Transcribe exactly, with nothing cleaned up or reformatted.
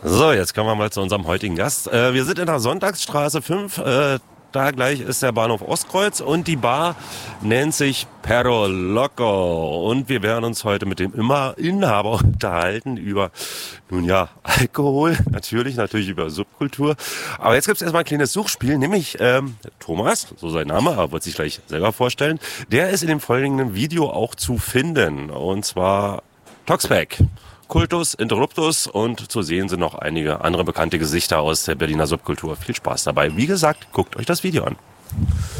So, jetzt kommen wir mal zu unserem heutigen Gast. Äh, wir sind in der Sonntagsstraße fünf. Äh, da gleich ist der Bahnhof Ostkreuz und die Bar nennt sich Perro Loco. Und wir werden uns heute mit dem immer Inhaber unterhalten über, nun ja, Alkohol, natürlich, natürlich über Subkultur. Aber jetzt gibt es erstmal ein kleines Suchspiel, nämlich ähm, Thomas, so sein Name, er wird sich gleich selber vorstellen. Der ist in dem folgenden Video auch zu finden. Und zwar Toxpack. Kultus, Interruptus und zu sehen sind noch einige andere bekannte Gesichter aus der Berliner Subkultur. Viel Spaß dabei. Wie gesagt, guckt euch das Video an.